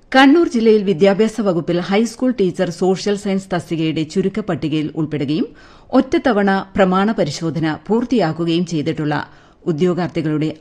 കണ്ണൂർ ജില്ലയിൽ വിദ്യാഭ്യാസ വകുപ്പിൽ ഹൈസ്കൂൾ ടീച്ചർ സോഷ്യൽ സയൻസ് തസ്തികയുടെ ചുരുക്കപ്പട്ടികയിൽ ഉൾപ്പെടുകയും ഒറ്റത്തവണ പ്രമാണ പരിശോധന പൂർത്തിയാക്കുകയും ചെയ്തിട്ടുള്ള ഉദ്യോഗാർത്ഥികളുടെ